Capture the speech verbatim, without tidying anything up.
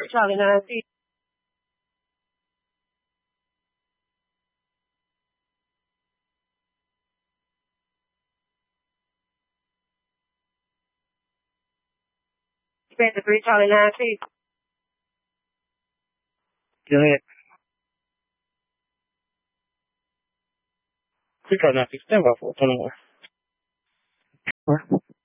three Charlie nine feet. Spencer three Charlie nine feet. Go ahead. three Charlie nine feet. Stand by for twenty-one.